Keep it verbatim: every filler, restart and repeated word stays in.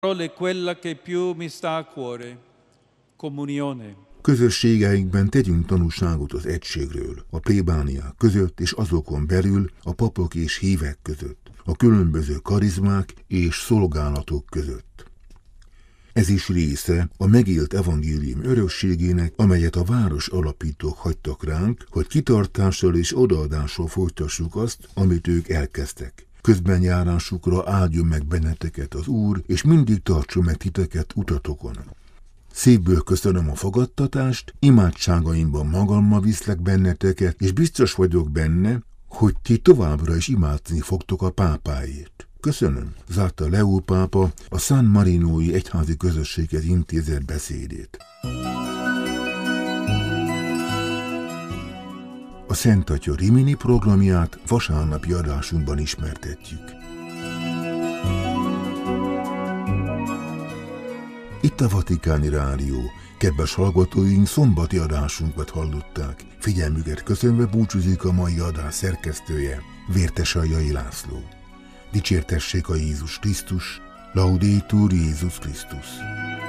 È quella che più mi sta a cuore. Comunione. Közösségeinkben tegyünk tanúságot az egységről, a plébániák között és azokon belül, a papok és hívek között, a különböző karizmák és szolgálatok között. Ez is része a megélt evangélium örökségének, amelyet a város alapítók hagytak ránk, hogy kitartással és odaadással folytassuk azt, amit ők elkezdtek. Közbenjárásukra áldjon meg benneteket az Úr, és mindig tartson meg titeket utatokon. Szívből köszönöm a fogadtatást, imádságaimban magammal viszlek benneteket, és biztos vagyok benne, hogy ti továbbra is imádni fogtok a pápáért. Köszönöm, zárta Leó pápa a San Marinói egyházi közösséghez intézett beszédét. A Szent Atya Rimini programját vasárnapi adásunkban ismertetjük. Itt a Vatikáni Rádió. Kedves hallgatóink, szombati adásunkat hallották. Figyelmüket köszönve búcsúzik a mai adás szerkesztője, Vértesajai László. Dicsértessék a Jézus Krisztus, Laudetur Jézus Krisztus.